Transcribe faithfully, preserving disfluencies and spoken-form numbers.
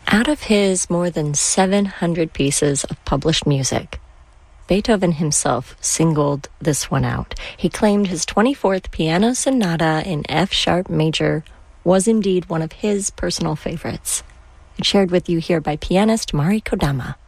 Out of his more than seven hundred pieces of published music, Beethoven himself singled this one out. He claimed his twenty-fourth Piano Sonata in F-sharp major was indeed one of his personal favorites. It's shared with you here by pianist Mari Kodama.